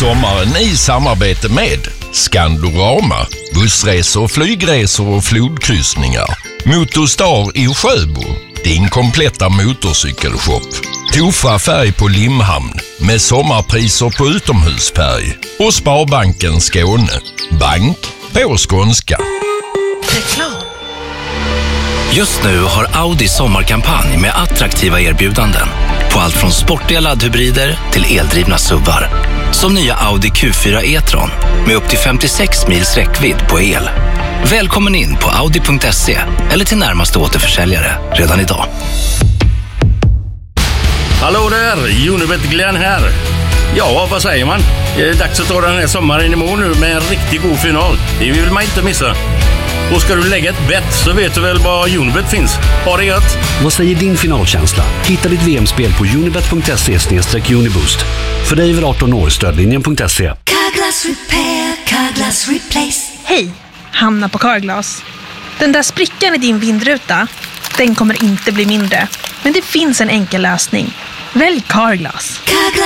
sommaren i samarbete med Skandorama, bussresor, flygresor och flodkryssningar. Motorstar i Sjöbo, din kompletta motorcykelshop. Tofa färg på Limhamn med sommarpriser på utomhusfärg. Och Sparbanken Skåne, bank på skånska. Reklam. Just nu har Audi sommarkampanj med attraktiva erbjudanden på allt från sportiga laddhybrider till eldrivna SUVar. Som nya Audi Q4 e-tron med upp till 56 mils räckvidd på el. Välkommen in på audi.se eller till närmaste återförsäljare redan idag. Hallå där, Unibet Glenn här. Ja, vad säger man? Det är dags att ta den här sommaren i mål nu med en riktigt god final. Det vill man inte missa. Och ska du lägga ett bett så vet du väl var Unibet finns. Ha det gött! Vad säger din finalkänsla? Hitta ditt VM-spel på unibet.se/uniboost. För dig över 18 år, stödlinjen.se. Carglass repair, Carglass replace. Hej, Hanna på Carglass. Den där sprickan i din vindruta, den kommer inte bli mindre. Men det finns en enkel lösning. Välj Carglass.